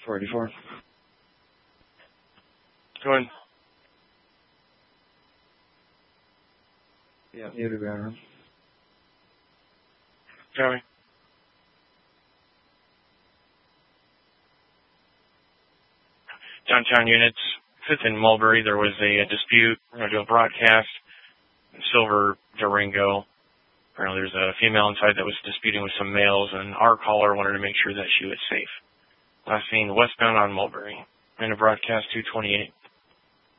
484. Go ahead. Yeah, muted ground room. Copy. Downtown units, 5th and Mulberry, there was a dispute. We're going to do a broadcast. Silver Durango. Apparently there's a female inside that was disputing with some males, and our caller wanted to make sure that she was safe. Last seen westbound on Mulberry. In a broadcast 228.